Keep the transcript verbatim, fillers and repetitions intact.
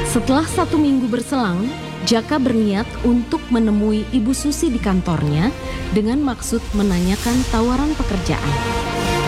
Setelah satu minggu berselang, Jaka berniat untuk menemui Ibu Susi di kantornya dengan maksud menanyakan tawaran pekerjaan.